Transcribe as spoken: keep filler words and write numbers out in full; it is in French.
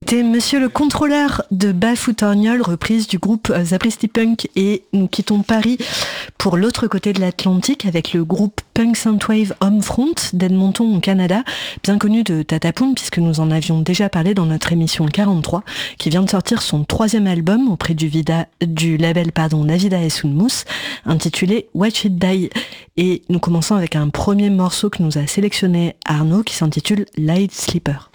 C'était Monsieur le Contrôleur de Bafoutorgnol, reprise du groupe Zapristi Punk, et nous quittons Paris pour l'autre côté de l'Atlantique avec le groupe Punk Synthwave Homefront d'Edmonton au Canada, bien connu de Tatapoum puisque nous en avions déjà parlé dans notre émission quarante-trois, qui vient de sortir son troisième album auprès du, vida, du label pardon, Navida et Sounmous, intitulé Watch It Die. Et nous commençons avec un premier morceau que nous a sélectionné Arnaud qui s'intitule Light Sleeper.